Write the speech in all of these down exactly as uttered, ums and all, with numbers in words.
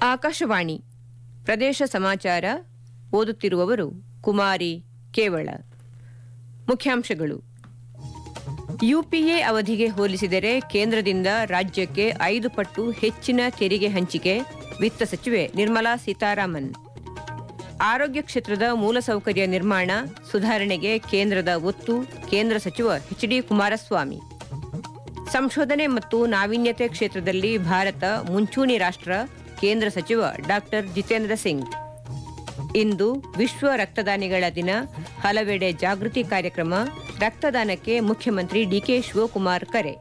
ಆಕಾಶವಾಣಿ ಪ್ರದೇಶ ಸಮಾಚಾರ ಓದುತ್ತಿರುವವರು ಕುಮಾರಿ ಕೇವಳ. ಮುಖ್ಯಾಂಶಗಳು. ಯುಪಿಎ ಅವಧಿಗೆ ಹೋಲಿಸಿದರೆ ಕೇಂದ್ರದಿಂದ ರಾಜ್ಯಕ್ಕೆ ಐದು ಪಟ್ಟು ಹೆಚ್ಚಿನ ತೆರಿಗೆ ಹಂಚಿಕೆ, ವಿತ್ತ ಸಚಿವೆ ನಿರ್ಮಲಾ ಸೀತಾರಾಮನ್. ಆರೋಗ್ಯ ಕ್ಷೇತ್ರದ ಮೂಲಸೌಕರ್ಯ ನಿರ್ಮಾಣ ಸುಧಾರಣೆಗೆ ಕೇಂದ್ರದ ಒತ್ತು, ಕೇಂದ್ರ ಸಚಿವ ಎಚ್ ಡಿ ಕುಮಾರಸ್ವಾಮಿ. ಸಂಶೋಧನೆ ಮತ್ತು ನಾವೀನ್ಯತೆ ಕ್ಷೇತ್ರದಲ್ಲಿ ಭಾರತ ಮುಂಚೂಣಿ ರಾಷ್ಟ್ರ, ಕೇಂದ್ರ ಸಚಿವ ಡಾ ಜಿತೇಂದ್ರ ಸಿಂಗ್. ಇಂದು ವಿಶ್ವ ರಕ್ತದಾನಿಗಳ ದಿನ, ಹಲವೆಡೆ ಜಾಗೃತಿ ಕಾರ್ಯಕ್ರಮ, ರಕ್ತದಾನಕ್ಕೆ ಮುಖ್ಯಮಂತ್ರಿ ಡಿಕೆ ಶಿವಕುಮಾರ್ ಕರೆ.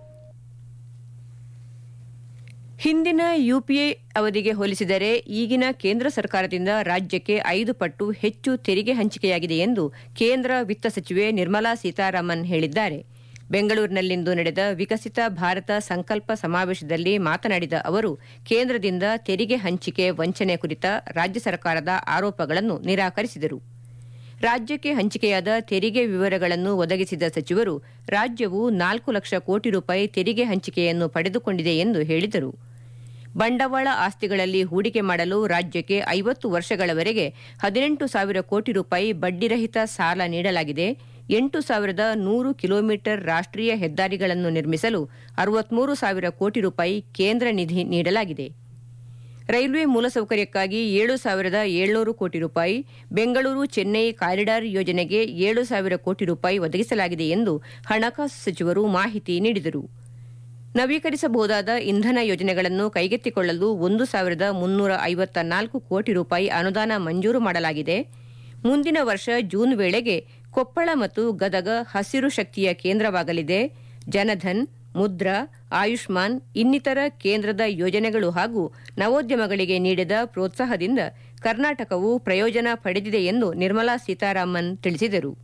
ಹಿಂದಿನ ಯುಪಿಎ ಅವಧಿಗೆ ಹೋಲಿಸಿದರೆ ಈಗಿನ ಕೇಂದ್ರ ಸರ್ಕಾರದಿಂದ ರಾಜ್ಯಕ್ಕೆ ಐದು ಪಟ್ಟು ಹೆಚ್ಚು ತೆರಿಗೆ ಹಂಚಿಕೆಯಾಗಿದೆ ಎಂದು ಕೇಂದ್ರ ವಿತ್ತ ಸಚಿವೆ ನಿರ್ಮಲಾ ಸೀತಾರಾಮನ್ ಹೇಳಿದ್ದಾರೆ. ಬೆಂಗಳೂರಿನಲ್ಲಿಂದು ನಡೆದ ವಿಕಸಿತ ಭಾರತ ಸಂಕಲ್ಪ ಸಮಾವೇಶದಲ್ಲಿ ಮಾತನಾಡಿದ ಅವರು, ಕೇಂದ್ರದಿಂದ ತೆರಿಗೆ ಹಂಚಿಕೆ ವಂಚನೆ ಕುರಿತ ರಾಜ್ಯ ಸರ್ಕಾರದ ಆರೋಪಗಳನ್ನು ನಿರಾಕರಿಸಿದರು. ರಾಜ್ಯಕ್ಕೆ ಹಂಚಿಕೆಯಾದ ತೆರಿಗೆ ವಿವರಗಳನ್ನು ಒದಗಿಸಿದ ಸಚಿವರು, ರಾಜ್ಯವು ನಾಲ್ಕು ಲಕ್ಷ ಕೋಟಿ ರೂಪಾಯಿ ತೆರಿಗೆ ಹಂಚಿಕೆಯನ್ನು ಪಡೆದುಕೊಂಡಿದೆ ಎಂದು ಹೇಳಿದರು. ಬಂಡವಾಳ ಆಸ್ತಿಗಳಲ್ಲಿ ಹೂಡಿಕೆ ಮಾಡಲು ರಾಜ್ಯಕ್ಕೆ ಐವತ್ತು ವರ್ಷಗಳವರೆಗೆ ಹದಿನೆಂಟು ಸಾವಿರ ಕೋಟಿ ರೂಪಾಯಿ ಬಡ್ಡಿರಹಿತ ಸಾಲ ನೀಡಲಾಗಿದೆ. ಎಂಟು ಸಾವಿರದ ನೂರು ಕಿಲೋಮೀಟರ್ ರಾಷ್ಟ್ರೀಯ ಹೆದ್ದಾರಿಗಳನ್ನು ನಿರ್ಮಿಸಲು ಅರವತ್ಮೂರು ಸಾವಿರ ಕೋಟಿ ರೂಪಾಯಿ ಕೇಂದ್ರ ನಿಧಿ ನೀಡಲಾಗಿದೆ. ರೈಲ್ವೆ ಮೂಲಸೌಕರ್ಯಕ್ಕಾಗಿ ಏಳು ಸಾವಿರದ ಏಳ್ನೂರು ಕೋಟಿ ರೂಪಾಯಿ, ಬೆಂಗಳೂರು ಚೆನ್ನೈ ಕಾರಿಡಾರ್ ಯೋಜನೆಗೆ ಏಳು ಸಾವಿರ ಕೋಟಿ ರೂಪಾಯಿ ಒದಗಿಸಲಾಗಿದೆ ಎಂದು ಹಣಕಾಸು ಸಚಿವರು ಮಾಹಿತಿ ನೀಡಿದರು. ನವೀಕರಿಸಬಹುದಾದ ಇಂಧನ ಯೋಜನೆಗಳನ್ನು ಕೈಗೆತ್ತಿಕೊಳ್ಳಲು ಒಂದು ಸಾವಿರದ ಮುನ್ನೂರ ಐವತ್ತ ನಾಲ್ಕು ಕೋಟಿ ರೂಪಾಯಿ ಅನುದಾನ ಮಂಜೂರು ಮಾಡಲಾಗಿದೆ. ಮುಂದಿನ ವರ್ಷ ಜೂನ್ ವೇಳೆಗೆ ಕೊಪ್ಪಳ ಮತ್ತು ಗದಗ ಹಸಿರು ಶಕ್ತಿಯ ಕೇಂದ್ರವಾಗಲಿದೆ. ಜನಧನ್, ಮುದ್ರಾ, ಆಯುಷ್ಮಾನ್ ಇನ್ನಿತರ ಕೇಂದ್ರದ ಯೋಜನೆಗಳು ಹಾಗೂ ನವೋದ್ಯಮಗಳಿಗೆ ನೀಡಿದ ಪ್ರೋತ್ಸಾಹದಿಂದ ಕರ್ನಾಟಕವು ಪ್ರಯೋಜನ ಪಡೆದಿದೆ ಎಂದು ನಿರ್ಮಲಾ ಸೀತಾರಾಮನ್ ತಿಳಿಸಿದರು.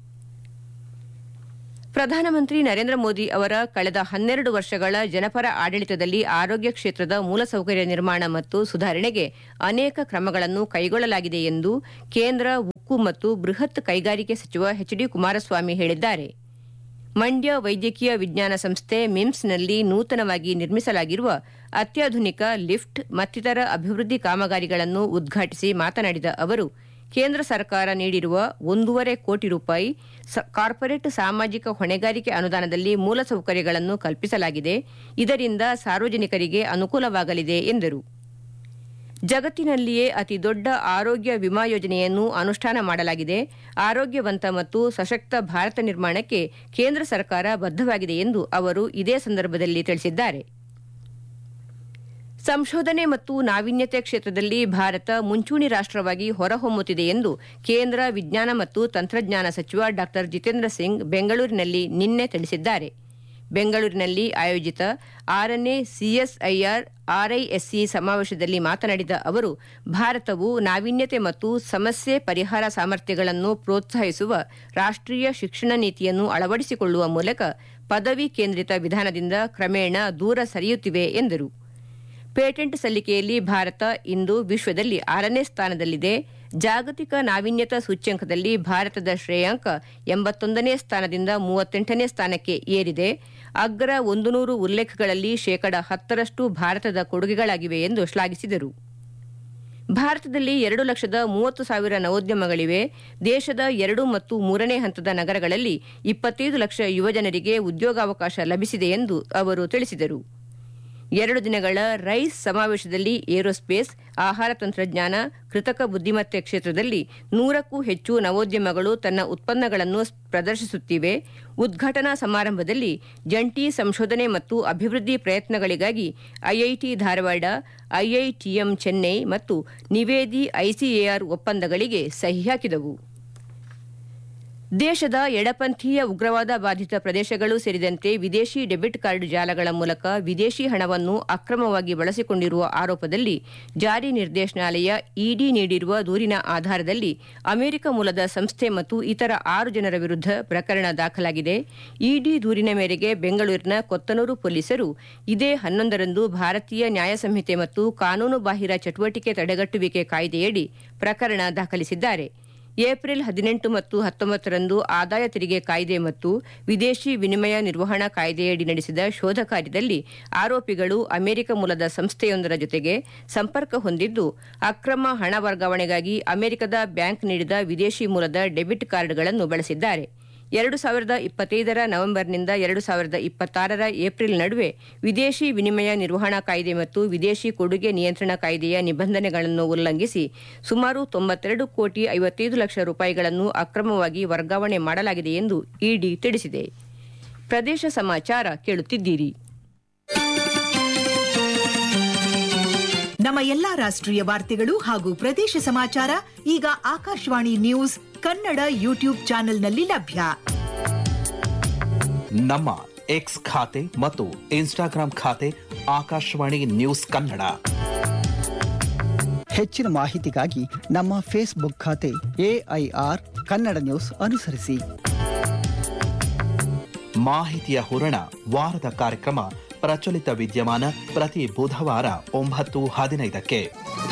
ಪ್ರಧಾನಮಂತ್ರಿ ನರೇಂದ್ರ ಮೋದಿ ಅವರ ಕಳೆದ ಹನ್ನೆರಡು ವರ್ಷಗಳ ಜನಪರ ಆಡಳಿತದಲ್ಲಿ ಆರೋಗ್ಯ ಕ್ಷೇತ್ರದ ಮೂಲಸೌಕರ್ಯ ನಿರ್ಮಾಣ ಮತ್ತು ಸುಧಾರಣೆಗೆ ಅನೇಕ ಕ್ರಮಗಳನ್ನು ಕೈಗೊಳ್ಳಲಾಗಿದೆ ಎಂದು ಕೇಂದ್ರ ಉಕ್ಕು ಮತ್ತು ಬೃಹತ್ ಕೈಗಾರಿಕೆ ಸಚಿವ ಎಚ್ ಡಿ ಕುಮಾರಸ್ವಾಮಿ ಹೇಳಿದ್ದಾರೆ. ಮಂಡ್ಯ ವೈದ್ಯಕೀಯ ವಿಜ್ಞಾನ ಸಂಸ್ಥೆ ಮಿಮ್ಸ್ನಲ್ಲಿ ನೂತನವಾಗಿ ನಿರ್ಮಿಸಲಾಗಿರುವ ಅತ್ಯಾಧುನಿಕ ಲಿಫ್ಟ್ ಮತ್ತಿತರ ಅಭಿವೃದ್ಧಿ ಕಾಮಗಾರಿಗಳನ್ನು ಉದ್ಘಾಟಿಸಿ ಮಾತನಾಡಿದ ಅವರು, ಕೇಂದ್ರ ಸರ್ಕಾರ ನೀಡಿರುವ ಒಂದೂವರೆ ಕೋಟಿ ರೂಪಾಯಿ ಕಾರ್ಪೊರೇಟ್ ಸಾಮಾಜಿಕ ಹೊಣೆಗಾರಿಕೆ ಅನುದಾನದಲ್ಲಿ ಮೂಲಸೌಕರ್ಯಗಳನ್ನು ಕಲ್ಪಿಸಲಾಗಿದೆ. ಇದರಿಂದ ಸಾರ್ವಜನಿಕರಿಗೆ ಅನುಕೂಲವಾಗಲಿದೆ ಎಂದರು. ಜಗತ್ತಿನಲ್ಲಿಯೇ ಅತಿದೊಡ್ಡ ಆರೋಗ್ಯ ವಿಮಾ ಯೋಜನೆಯನ್ನು ಅನುಷ್ಠಾನ ಮಾಡಲಾಗಿದೆ. ಆರೋಗ್ಯವಂತ ಮತ್ತು ಸಶಕ್ತ ಭಾರತ ನಿರ್ಮಾಣಕ್ಕೆ ಕೇಂದ್ರ ಸರ್ಕಾರ ಬದ್ಧವಾಗಿದೆ ಎಂದು ಅವರು ಇದೇ ಸಂದರ್ಭದಲ್ಲಿ ತಿಳಿಸಿದ್ದಾರೆ. ಸಂಶೋಧನೆ ಮತ್ತು ನಾವೀನ್ಯತೆ ಕ್ಷೇತ್ರದಲ್ಲಿ ಭಾರತ ಮುಂಚೂಣಿ ರಾಷ್ಟ್ರವಾಗಿ ಹೊರಹೊಮ್ಮುತ್ತಿದೆ ಎಂದು ಕೇಂದ್ರ ವಿಜ್ಞಾನ ಮತ್ತು ತಂತ್ರಜ್ಞಾನ ಸಚಿವ ಡಾ ಜಿತೇಂದ್ರ ಸಿಂಗ್ ಬೆಂಗಳೂರಿನಲ್ಲಿ ನಿನ್ನೆ ತಿಳಿಸಿದ್ದಾರೆ. ಬೆಂಗಳೂರಿನಲ್ಲಿ ಆಯೋಜಿತ ಆರನೇ ಸಿಎಸ್ಐಆರ್ ಆರ್ಐಎಸ್ಸಿ ಸಮಾವೇಶದಲ್ಲಿ ಮಾತನಾಡಿದ ಅವರು, ಭಾರತವು ನಾವೀನ್ಯತೆ ಮತ್ತು ಸಮಸ್ಯೆ ಪರಿಹಾರ ಸಾಮರ್ಥ್ಯಗಳನ್ನು ಪ್ರೋತ್ಸಾಹಿಸುವ ರಾಷ್ಟ್ರೀಯ ಶಿಕ್ಷಣ ನೀತಿಯನ್ನು ಅಳವಡಿಸಿಕೊಳ್ಳುವ ಮೂಲಕ ಪದವಿ ಕೇಂದ್ರಿತ ವಿಧಾನದಿಂದ ಕ್ರಮೇಣ ದೂರ ಸರಿಯುತ್ತಿವೆ ಎಂದರು. ಪೇಟೆಂಟ್ ಸಲ್ಲಿಕೆಯಲ್ಲಿ ಭಾರತ ಇಂದು ವಿಶ್ವದಲ್ಲಿ ಆರನೇ ಸ್ಥಾನದಲ್ಲಿದೆ. ಜಾಗತಿಕ ನಾವೀನ್ಯತಾ ಸೂಚ್ಯಂಕದಲ್ಲಿ ಭಾರತದ ಶ್ರೇಯಾಂಕ ಎಂಬತ್ತೊಂದನೇ ಸ್ಥಾನದಿಂದ ಮೂವತ್ತೆಂಟನೇ ಸ್ಥಾನಕ್ಕೆ ಏರಿದೆ. ಅಗ್ರ ಒಂದು ನೂರು ಉಲ್ಲೇಖಗಳಲ್ಲಿ ಶೇಕಡ ಹತ್ತರಷ್ಟು ಭಾರತದ ಕೊಡುಗೆಗಳಾಗಿವೆ ಎಂದು ಶ್ಲಾಘಿಸಿದರು. ಭಾರತದಲ್ಲಿ ಎರಡು ಲಕ್ಷದ ಮೂವತ್ತು ಸಾವಿರ ನವೋದ್ಯಮಗಳಿವೆ. ದೇಶದ ಎರಡು ಮತ್ತು ಮೂರನೇ ಹಂತದ ನಗರಗಳಲ್ಲಿ ಇಪ್ಪತ್ತೈದು ಲಕ್ಷ ಯುವಜನರಿಗೆ ಉದ್ಯೋಗಾವಕಾಶ ಲಭಿಸಿದೆ ಎಂದು ಅವರು ತಿಳಿಸಿದರು. ಎರಡು ದಿನಗಳ ರೈಸ್ ಸಮಾವೇಶದಲ್ಲಿ ಏರೋಸ್ಪೇಸ್, ಆಹಾರ ತಂತ್ರಜ್ಞಾನ, ಕೃತಕ ಬುದ್ದಿಮತ್ತೆ ಕ್ಷೇತ್ರದಲ್ಲಿ ನೂರಕ್ಕೂ ಹೆಚ್ಚು ನವೋದ್ಯಮಗಳು ತನ್ನ ಉತ್ಪನ್ನಗಳನ್ನು ಪ್ರದರ್ಶಿಸುತ್ತಿವೆ. ಉದ್ಘಾಟನಾ ಸಮಾರಂಭದಲ್ಲಿ ಜಂಟಿ ಸಂಶೋಧನೆ ಮತ್ತು ಅಭಿವೃದ್ಧಿ ಪ್ರಯತ್ನಗಳಿಗಾಗಿ ಐಐಟಿ ಧಾರವಾಡ, ಐಐಟಿಎಂ ಚೆನ್ನೈ ಮತ್ತು ನಿವೇದಿ ಐಸಿಎಆರ್ ಒಪ್ಪಂದಗಳಿಗೆ ಸಹಿ ಹಾಕಿದವು. ದೇಶದ ಎಡಪಂಥೀಯ ಉಗ್ರವಾದ ಬಾಧಿತ ಪ್ರದೇಶಗಳು ಸೇರಿದಂತೆ ವಿದೇಶಿ ಡೆಬಿಟ್ ಕಾರ್ಡ್ ಜಾಲಗಳ ಮೂಲಕ ವಿದೇಶಿ ಹಣವನ್ನು ಅಕ್ರಮವಾಗಿ ಬಳಸಿಕೊಂಡಿರುವ ಆರೋಪದಲ್ಲಿ ಜಾರಿ ನಿರ್ದೇಶನಾಲಯ ಇಡಿ ನೀಡಿರುವ ದೂರಿನ ಆಧಾರದಲ್ಲಿ ಅಮೆರಿಕ ಮೂಲದ ಸಂಸ್ಥೆ ಮತ್ತು ಇತರ ಆರು ಜನರ ವಿರುದ್ಧ ಪ್ರಕರಣ ದಾಖಲಾಗಿದೆ. ಇಡಿ ದೂರಿನ ಮೇರೆಗೆ ಬೆಂಗಳೂರಿನ ಕೊತ್ತನೂರು ಪೊಲೀಸರು ಇದೇ ಹನ್ನೊಂದರಂದು ಭಾರತೀಯ ನ್ಯಾಯ ಸಂಹಿತೆ ಮತ್ತು ಕಾನೂನು ಬಾಹಿರ ಚಟುವಟಿಕೆ ತಡೆಗಟ್ಟುವಿಕೆ ಕಾಯ್ದೆಯಡಿ ಪ್ರಕರಣ ದಾಖಲಿಸಿದ್ದಾರೆ. ಏಪ್ರಿಲ್ ಹದಿನೆಂಟು ಮತ್ತು ಹತ್ತೊಂಬತ್ತರಂದು ಆದಾಯ ತೆರಿಗೆ ಕಾಯ್ದೆ ಮತ್ತು ವಿದೇಶಿ ವಿನಿಮಯ ನಿರ್ವಹಣಾ ಕಾಯ್ದೆಯಡಿ ನಡೆಸಿದ ಶೋಧ ಕಾರ್ಯದಲ್ಲಿ ಆರೋಪಿಗಳು ಅಮೆರಿಕ ಮೂಲದ ಸಂಸ್ಥೆಯೊಂದರ ಜೊತೆಗೆ ಸಂಪರ್ಕ ಹೊಂದಿದ್ದು ಅಕ್ರಮ ಹಣ ವರ್ಗಾವಣೆಗಾಗಿ ಅಮೆರಿಕದ ಬ್ಯಾಂಕ್ ನೀಡಿದ ವಿದೇಶಿ ಮೂಲದ ಡೆಬಿಟ್ ಕಾರ್ಡ್ಗಳನ್ನು ಬಳಸಿದ್ದಾರೆ. ಎರಡು ಸಾವಿರದ ಇಪ್ಪತ್ತೈದರ ನವೆಂಬರ್ನಿಂದ ಎರಡು ಸಾವಿರದ ಇಪ್ಪತ್ತಾರರ ಏಪ್ರಿಲ್ ನಡುವೆ ವಿದೇಶಿ ವಿನಿಮಯ ನಿರ್ವಹಣಾ ಕಾಯ್ದೆ ಮತ್ತು ವಿದೇಶಿ ಕೊಡುಗೆ ನಿಯಂತ್ರಣ ಕಾಯ್ದೆಯ ನಿಬಂಧನೆಗಳನ್ನು ಉಲ್ಲಂಘಿಸಿ ಸುಮಾರು ತೊಂಬತ್ತೆರಡು ಕೋಟಿ ಐವತ್ತೈದು ಲಕ್ಷ ರೂಪಾಯಿಗಳನ್ನು ಅಕ್ರಮವಾಗಿ ವರ್ಗಾವಣೆ ಮಾಡಲಾಗಿದೆ ಎಂದು ಇಡಿ ತಿಳಿಸಿದೆ. ಪ್ರದೇಶ ಸಮಾಚಾರ ಕೇಳುತ್ತಿದ್ದೀರಿ. ನಮ್ಮ ಎಲ್ಲಾ ರಾಷ್ಟ್ರೀಯ ವಾರ್ತೆಗಳು ಹಾಗೂ ಪ್ರದೇಶ ಸಮಾಚಾರ ಈಗ ಆಕಾಶವಾಣಿ ನ್ಯೂಸ್ ಕನ್ನಡ ಯೂಟ್ಯೂಬ್ ಚಾನೆಲ್ನಲ್ಲಿ ಲಭ್ಯ. ನಮ್ಮ ಎಕ್ಸ್ ಖಾತೆ ಮತ್ತು ಇನ್ಸ್ಟಾಗ್ರಾಂ ಖಾತೆ ಆಕಾಶವಾಣಿ ನ್ಯೂಸ್ ಕನ್ನಡ. ಹೆಚ್ಚಿನ ಮಾಹಿತಿಗಾಗಿ ನಮ್ಮ ಫೇಸ್ಬುಕ್ ಖಾತೆ ಎಐಆರ್ ಕನ್ನಡ ನ್ಯೂಸ್ ಅನುಸರಿಸಿ. ಮಾಹಿತಿಯ ಹೂರಣ ವಾರದ ಕಾರ್ಯಕ್ರಮ ಪ್ರಚಲಿತ ವಿದ್ಯಮಾನ ಪ್ರತಿ ಬುಧವಾರ ಒಂಬತ್ತು ಹದಿನೈದಕ್ಕೆ.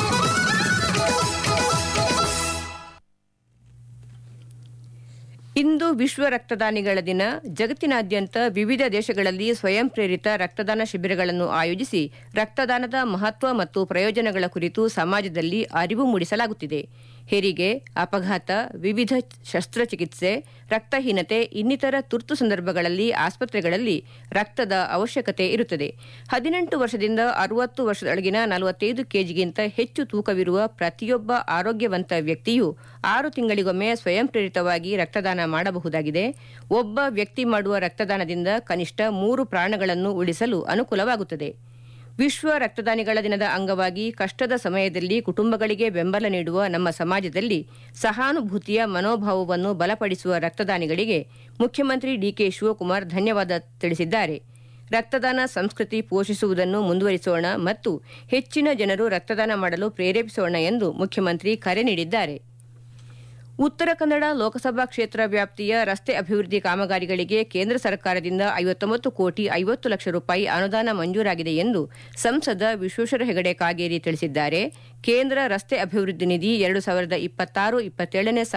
ಇಂದು ವಿಶ್ವ ರಕ್ತದಾನಿಗಳ ದಿನ. ಜಗತ್ತಿನಾದ್ಯಂತ ವಿವಿಧ ದೇಶಗಳಲ್ಲಿ ಸ್ವಯಂ ಪ್ರೇರಿತ ರಕ್ತದಾನ ಶಿಬಿರಗಳನ್ನು ಆಯೋಜಿಸಿ ರಕ್ತದಾನದ ಮಹತ್ವ ಮತ್ತು ಪ್ರಯೋಜನಗಳ ಕುರಿತು ಸಮಾಜದಲ್ಲಿ ಅರಿವು ಮೂಡಿಸಲಾಗುತ್ತಿದೆ. ಹೆರಿಗೆ, ಅಪಘಾತ, ವಿವಿಧ ಶಸ್ತ್ರಚಿಕಿತ್ಸೆ, ರಕ್ತಹೀನತೆ ಇನ್ನಿತರ ತುರ್ತು ಸಂದರ್ಭಗಳಲ್ಲಿ ಆಸ್ಪತ್ರೆಗಳಲ್ಲಿ ರಕ್ತದ ಅವಶ್ಯಕತೆ ಇರುತ್ತದೆ. ಹದಿನೆಂಟು ವರ್ಷದಿಂದ ಅರವತ್ತು ವರ್ಷದೊಳಗಿನ ನಲವತ್ತೈದು ಕೆಜಿಗಿಂತ ಹೆಚ್ಚು ತೂಕವಿರುವ ಪ್ರತಿಯೊಬ್ಬ ಆರೋಗ್ಯವಂತ ವ್ಯಕ್ತಿಯು ಆರು ತಿಂಗಳಿಗೊಮ್ಮೆ ಸ್ವಯಂ ಪ್ರೇರಿತವಾಗಿ ರಕ್ತದಾನ ಮಾಡಬಹುದಾಗಿದೆ. ಒಬ್ಬ ವ್ಯಕ್ತಿ ಮಾಡುವ ರಕ್ತದಾನದಿಂದ ಕನಿಷ್ಠ ಮೂರು ಪ್ರಾಣಗಳನ್ನು ಉಳಿಸಲು ಅನುಕೂಲವಾಗುತ್ತದೆ. ವಿಶ್ವ ರಕ್ತದಾನಿಗಳ ದಿನದ ಅಂಗವಾಗಿ ಕಷ್ಟದ ಸಮಯದಲ್ಲಿ ಕುಟುಂಬಗಳಿಗೆ ಬೆಂಬಲ ನೀಡುವ ನಮ್ಮ ಸಮಾಜದಲ್ಲಿ ಸಹಾನುಭೂತಿಯ ಮನೋಭಾವವನ್ನು ಬಲಪಡಿಸುವ ರಕ್ತದಾನಿಗಳಿಗೆ ಮುಖ್ಯಮಂತ್ರಿ ಡಿಕೆ ಶಿವಕುಮಾರ್ ಧನ್ಯವಾದ ತಿಳಿಸಿದ್ದಾರೆ. ರಕ್ತದಾನ ಸಂಸ್ಕೃತಿ ಪೋಷಿಸುವುದನ್ನು ಮುಂದುವರಿಸೋಣ ಮತ್ತು ಹೆಚ್ಚಿನ ಜನರು ರಕ್ತದಾನ ಮಾಡಲು ಪ್ರೇರೇಪಿಸೋಣ ಎಂದು ಮುಖ್ಯಮಂತ್ರಿ ಕರೆ ನೀಡಿದ್ದಾರೆ. ಉತ್ತರ ಕನ್ನಡ ಲೋಕಸಭಾ ಕ್ಷೇತ್ರ ವ್ಯಾಪ್ತಿಯ ರಸ್ತೆ ಅಭಿವೃದ್ಧಿ ಕಾಮಗಾರಿಗಳಿಗೆ ಕೇಂದ್ರ ಸರ್ಕಾರದಿಂದ ಐವತ್ತೊಂಬತ್ತು ಕೋಟಿ ಐವತ್ತು ಲಕ್ಷ ರೂಪಾಯಿ ಅನುದಾನ ಮಂಜೂರಾಗಿದೆ ಎಂದು ಸಂಸದ ವಿಶ್ವೇಶ್ವರ ಹೆಗಡೆ ಕಾಗೇರಿ ತಿಳಿಸಿದ್ದಾರೆ. ಕೇಂದ್ರ ರಸ್ತೆ ಅಭಿವೃದ್ಧಿ ನಿಧಿ ಎರಡು ಸಾವಿರದ ಇಪ್ಪತ್ತಾರು ಇಪ್ಪತ್ತೇಳನೇ